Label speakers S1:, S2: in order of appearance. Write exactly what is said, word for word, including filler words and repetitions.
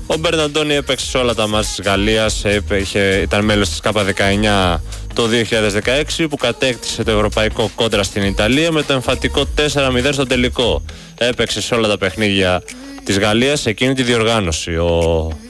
S1: Ο Μπερναντώνη έπαιξε σε όλα τα μάτς της Γαλλίας, ήταν μέλος της Κάπα δεκαεννιά το δύο χιλιάδες δεκαέξι που κατέκτησε το ευρωπαϊκό κόντρα στην Ιταλία με το εμφατικό τέσσερα μηδέν στο τελικό. Έπαιξε σε όλα τα παιχνίδια της Γαλλίας σε εκείνη τη διοργάνωση. Ο